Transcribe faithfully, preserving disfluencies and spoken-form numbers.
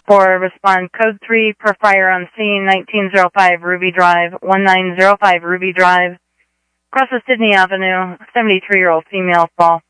four, respond code three per fire on scene, nineteen oh five Ruby Drive, nineteen oh five Ruby Drive, across the Sydney Avenue, seventy-three-year-old female fall.